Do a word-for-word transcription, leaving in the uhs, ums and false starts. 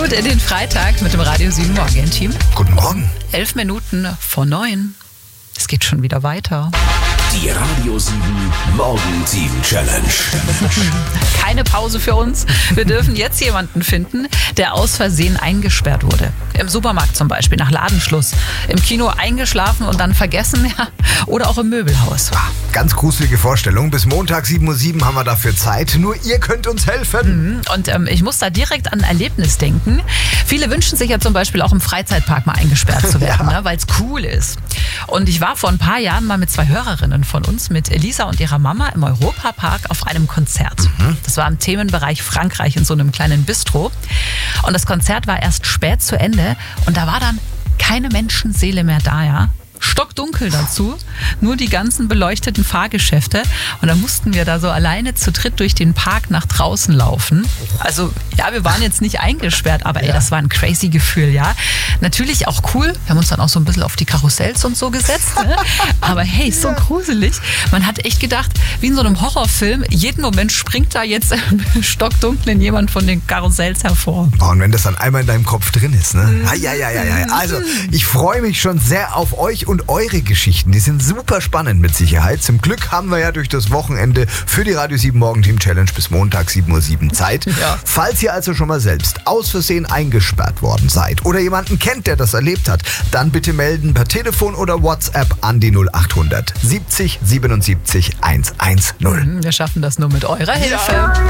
gut in den Freitag mit dem Radio sieben Morgen-Team. Guten Morgen. Elf Minuten vor neun. Es geht schon wieder weiter. Die Radio sieben Morgen-Team Challenge. Keine Pause für uns. Wir dürfen jetzt jemanden finden, der aus Versehen eingesperrt wurde. Im Supermarkt zum Beispiel, nach Ladenschluss. Im Kino eingeschlafen und dann vergessen. Ja. Oder auch im Möbelhaus. Ganz gruselige Vorstellung. Bis Montag sieben Uhr sieben haben wir dafür Zeit. Nur ihr könnt uns helfen. Und ähm, ich muss da direkt an ein Erlebnis denken. Viele wünschen sich ja zum Beispiel auch im Freizeitpark mal eingesperrt zu werden, ja. ne, weil es cool ist. Und ich war vor ein paar Jahren mal mit zwei Hörerinnen von uns, mit Elisa und ihrer Mama, im Europapark auf einem Konzert. Mhm. Das war im Themenbereich Frankreich in so einem kleinen Bistro. Und das Konzert war erst spät zu Ende und da war dann keine Menschenseele mehr da, ja. Stockdunkel dazu, nur die ganzen beleuchteten Fahrgeschäfte und dann mussten wir da so alleine zu dritt durch den Park nach draußen laufen. Also ja, wir waren jetzt nicht eingesperrt, aber ey, Ja. das war ein crazy Gefühl, ja. Natürlich auch cool, wir haben uns dann auch so ein bisschen auf die Karussells und so gesetzt, ne? Aber hey, so gruselig. Man hat echt gedacht, wie in so einem Horrorfilm, jeden Moment springt da jetzt im Stockdunklen jemand von den Karussells hervor. Oh, und wenn das dann einmal in deinem Kopf drin ist, ne? Ja, ja, ja, ja, ja. Also, ich freue mich schon sehr auf euch und eure Geschichten. Die sind super spannend mit Sicherheit. Zum Glück haben wir ja durch das Wochenende für die Radio sieben Morgen-Team Challenge bis Montag sieben Uhr sieben Zeit. Ja. Falls ihr also schon mal selbst aus Versehen eingesperrt worden seid oder jemanden kennt, der das erlebt hat, dann bitte melden per Telefon oder WhatsApp an die null acht hundert siebzig siebenundsiebzig hundertzehn. Wir schaffen das nur mit eurer Hilfe.